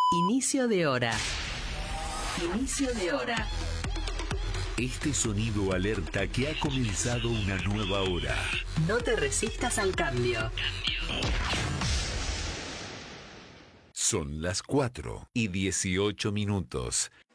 Inicio de hora. Inicio de hora. Este sonido alerta que ha comenzado una nueva hora. No te resistas al cambio. Son las 4:18.